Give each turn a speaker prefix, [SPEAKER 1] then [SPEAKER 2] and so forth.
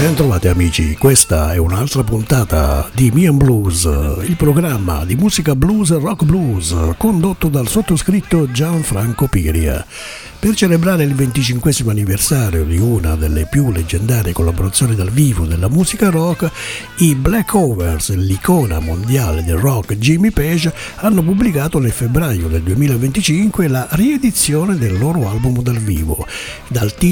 [SPEAKER 1] Bentrovati amici, questa è un'altra puntata di Me and Blues, il programma di musica blues e rock blues condotto dal sottoscritto Gianfranco Piria. Per celebrare il 25° anniversario di una delle più leggendarie collaborazioni dal vivo della musica rock, i Black Overs, l'icona mondiale del rock Jimmy Page, hanno pubblicato nel febbraio del 2025 la riedizione del loro album dal vivo, dal titolo